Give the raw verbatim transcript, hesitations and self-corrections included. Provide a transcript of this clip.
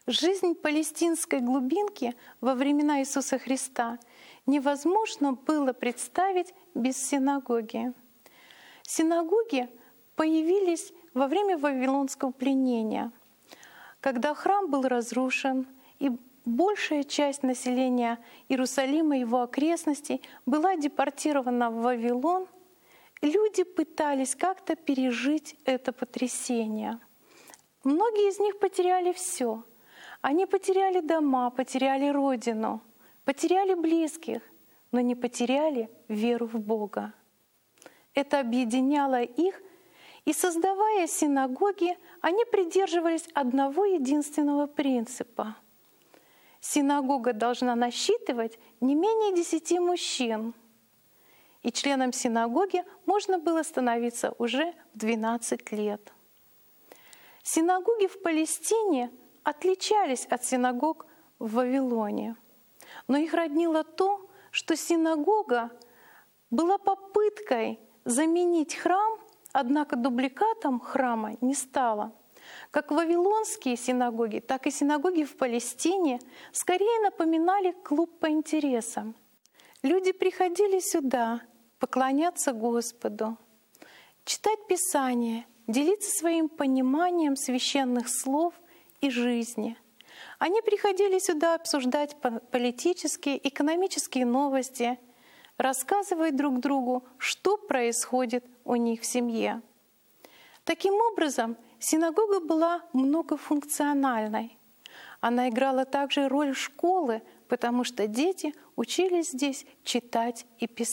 Жизнь палестинской глубинки во времена Иисуса Христа невозможно было представить без синагоги. Синагоги появились во время Вавилонского пленения, когда храм был разрушен, и большая часть населения Иерусалима и его окрестностей была депортирована в Вавилон. Люди пытались как-то пережить это потрясение. Многие из них потеряли все. Они потеряли дома, потеряли родину, потеряли близких, но не потеряли веру в Бога. Это объединяло их, и, создавая синагоги, они придерживались одного единственного принципа. Синагога должна насчитывать не менее десяти мужчин, и членом синагоги можно было становиться уже в двенадцать лет. Синагоги в Палестине отличались от синагог в Вавилоне, но их роднило то, что синагога была попыткой заменить храм, однако дубликатом храма не стала. Как вавилонские синагоги, так и синагоги в Палестине скорее напоминали клуб по интересам. Люди приходили сюда поклоняться Господу, читать Писание, делиться своим пониманием священных слов и жизни. Они приходили сюда обсуждать политические, экономические новости, рассказывать друг другу, что происходит у них в семье. Таким образом, синагога была многофункциональной. Она играла также роль школы, потому что дети учились здесь читать и писать.